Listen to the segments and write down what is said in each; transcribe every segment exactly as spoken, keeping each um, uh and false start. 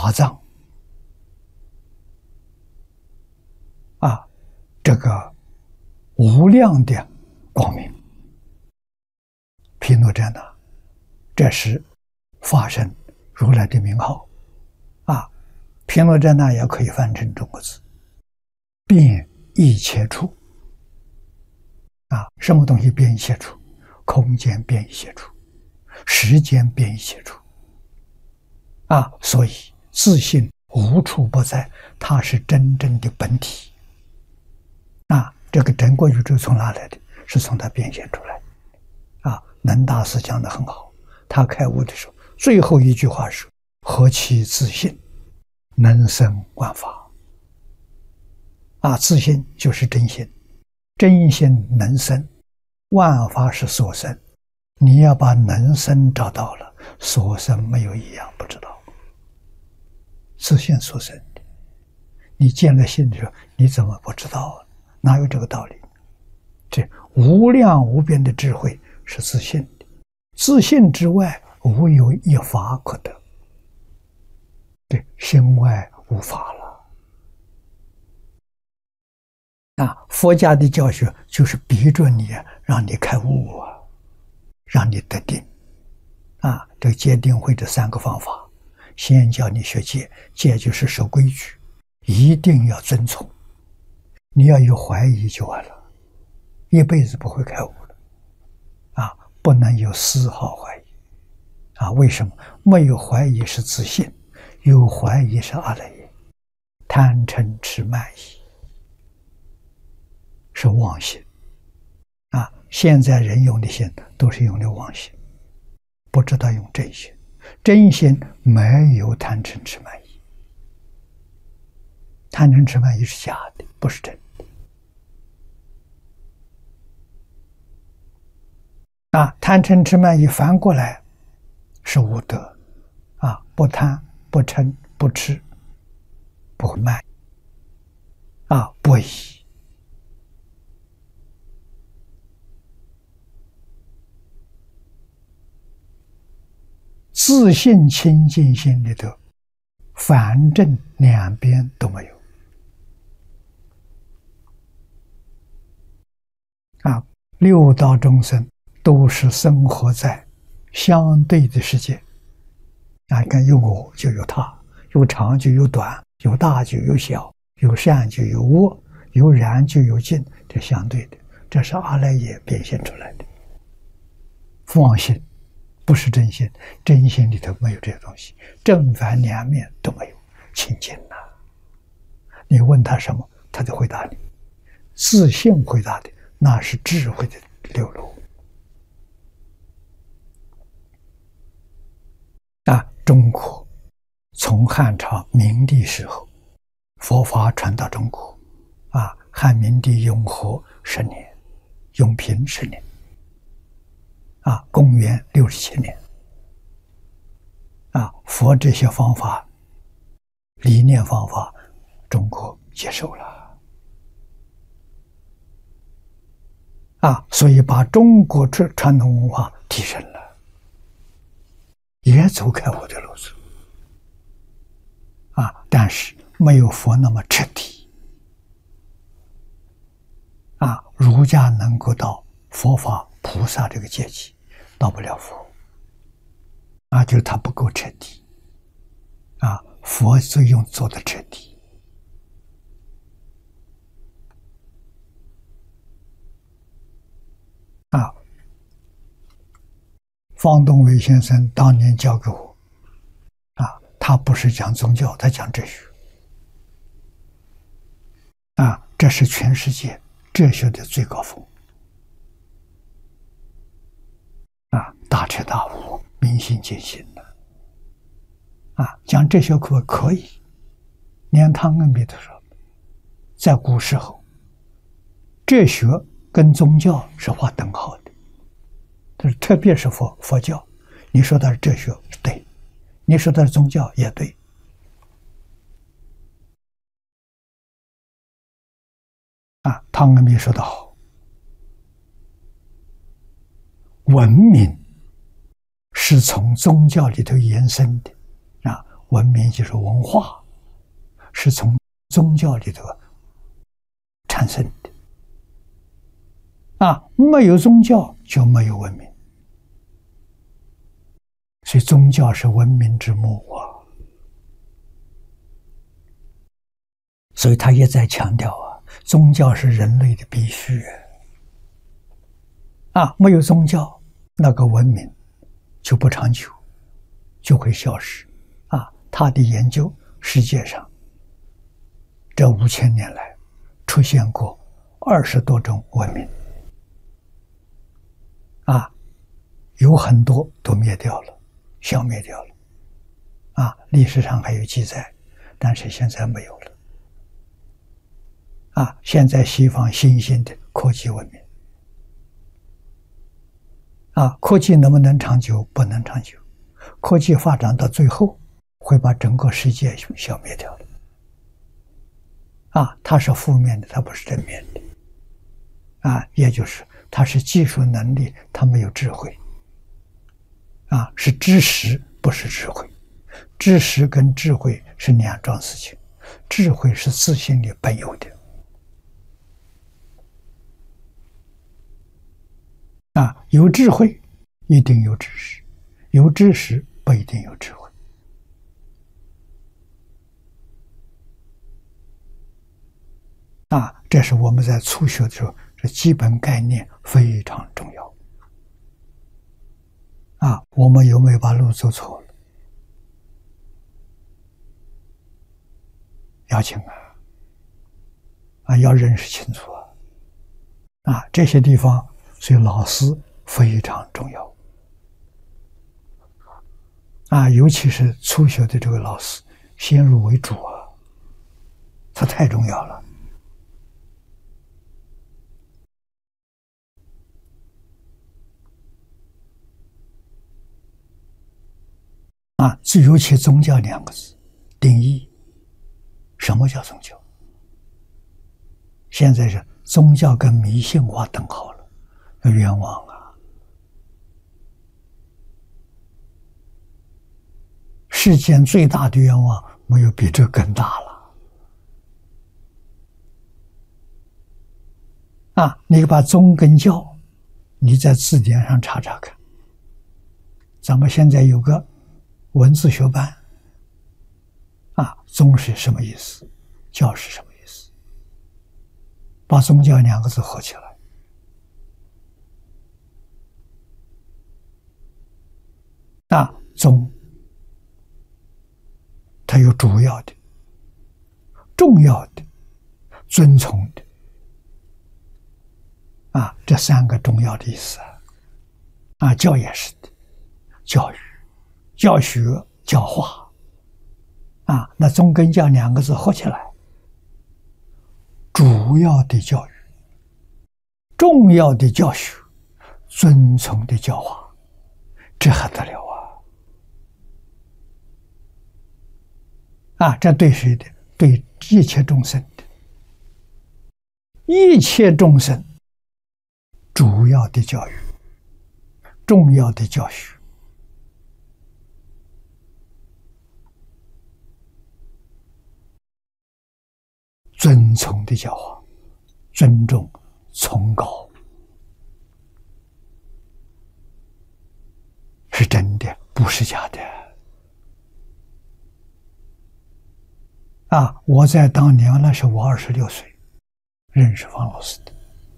法藏啊，这个无量的光明。毗卢遮那，这是法身如来的名号啊。毗卢遮那也可以翻成中国字，遍一切处啊，什么东西遍一切处？空间遍一切处，时间遍一切处啊，所以自性无处不在，它是真正的本体啊。这个整个宇宙从哪来的？是从它变现出来啊。能大师讲得很好，他开悟的时候最后一句话是：何其自性，能生万法啊。自性就是真心，真心能生，万法是所生。你要把能生找到了，所生没有一样不知道。自性所生的，你见了性的时候，你怎么不知道？哪有这个道理？这无量无边的智慧是自性的，自性之外无有一法可得。对，心外无法了啊！佛家的教学就是逼着你，让你开悟啊，让你得定啊。这个戒定慧这三个方法，先教你学戒，戒就是守规矩，一定要遵从。你要有怀疑就完了，一辈子不会开悟的啊！不能有丝毫怀疑啊！为什么？没有怀疑是自信，有怀疑是阿赖耶，贪嗔痴慢疑是妄心啊！现在人用的心都是用的妄心，不知道用真心。真心没有贪嗔痴慢疑，贪嗔痴慢疑是假的，不是真的啊！贪嗔痴慢疑反过来是无德啊！不贪不嗔不痴不慢啊，不疑。自信清净心里头，反正两边都没有啊。六道众生都是生活在相对的世界啊，看有我就有他，有长就有短，有大就有小，有善就有恶，有染就有净，这相对的，这是阿赖耶变现出来的妄心。不是真心，真心里头没有这些东西，正反两面都没有，清净呐。你问他什么，他就回答你。自信回答的，那是智慧的流露啊。中国从汉朝明帝时候，佛法传到中国啊，汉明帝永和十年，永平十年。啊，公元六十七年，啊，佛这些方法、理念方法，中国接受了，啊，所以把中国传传统文化提升了，也走开我的路子，啊，但是没有佛那么彻底，啊，儒家能够到佛法菩萨这个阶级，到不了佛啊，就是他不够彻底啊。佛作用做的彻底啊。方东伟先生当年教给我啊，他不是讲宗教，他讲哲学啊，这是全世界哲学的最高峰。啊，大彻大悟，明心见性的啊，讲这些课可以。连汤恩比都说，在古时候，哲学跟宗教是划等号的，就是特别是佛佛教，你说它是哲学对，你说它是宗教也对。啊，汤恩比说得好。文明是从宗教里头延伸的啊， 文明就是文化，是从宗教里头产生的。啊，没有宗教就没有文明，所以宗教是文明之母啊。所以他也在强调啊，宗教是人类的必须啊，没有宗教，那个文明就不长久，就会消失啊。他的研究，世界上这五千年来出现过二十多种文明。啊，有很多都灭掉了，消灭掉了，啊，历史上还有记载，但是现在没有了。啊，现在西方新兴的科技文明，啊，科技能不能长久？不能长久，科技发展到最后会把整个世界消灭掉的。啊，它是负面的，它不是正面的。啊，也就是它是技术能力，它没有智慧。啊，是知识，不是智慧。知识跟智慧是两桩事情，智慧是自信里本有的。啊，有智慧一定有知识，有知识不一定有智慧。啊，这是我们在初学的时候，这基本概念非常重要。啊，我们有没有把路走错了？要紧啊！啊，要认识清楚啊！啊，这些地方，所以老师非常重要。啊，尤其是初学的这个老师，先入为主啊，它太重要了。啊，最尤其宗教两个字定义，什么叫宗教？现在是宗教跟迷信划等号了，冤枉啊！世间最大的冤枉，没有比这更大了。啊，你把宗跟教，你在字典上查查看。咱们现在有个文字学班，啊，宗是什么意思？教是什么意思？把宗教两个字合起来。啊，宗，它有主要的、重要的、遵从的，啊，这三个重要的意思啊。啊，教也是的，教育。教学、教化，啊，那宗跟教两个字合起来，主要的教育、重要的教学、遵从的教化，这还得了啊！啊，这对谁的？对一切众生的，一切众生主要的教育、重要的教学。遵从的教化，尊重、崇高，是真的，不是假的。啊，我在当年那时候，我二十六岁，认识方老师的，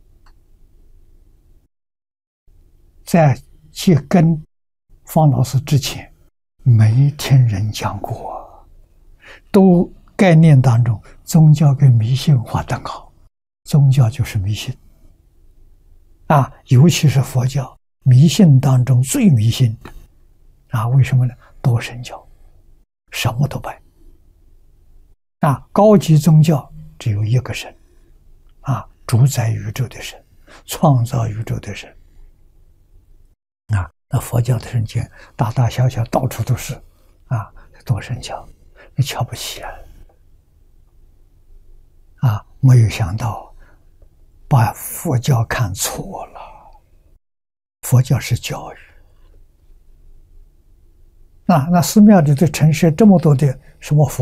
在去跟方老师之前，没听人讲过，都概念当中，宗教跟迷信划等号，宗教就是迷信，啊，尤其是佛教，迷信当中最迷信的，啊，为什么呢？多神教，什么都拜，啊，高级宗教只有一个神，啊，主宰宇宙的神，创造宇宙的神，啊，那佛教的神经大大小小到处都是，啊，多神教，你瞧不起啊！啊，没有想到把佛教看错了。佛教是教育， 那那寺庙里头陈设这么多的什么佛